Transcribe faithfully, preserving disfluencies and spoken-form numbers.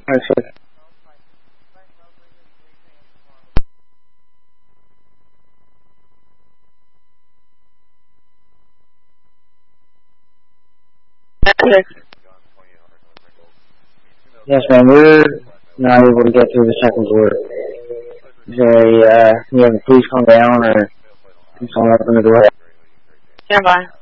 Alright, sir. Yes, ma'am. We're not able to get through the second floor. Is there a, uh, you have a police come down or someone open the door? Stand by.